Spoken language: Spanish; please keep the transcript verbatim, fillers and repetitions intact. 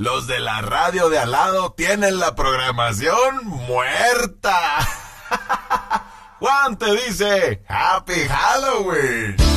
los de la radio de al lado tienen la programación muerta. Juan te dice, Happy Halloween.